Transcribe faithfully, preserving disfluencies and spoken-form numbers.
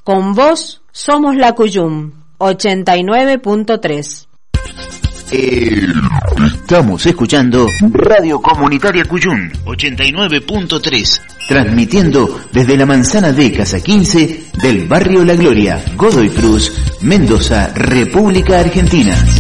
Con vos somos la Cuyum, ochenta y nueve punto tres. Estamos escuchando Radio Comunitaria Cuyum, ochenta y nueve punto tres, transmitiendo desde la manzana de Casa quince del barrio La Gloria, Godoy Cruz, Mendoza, República Argentina.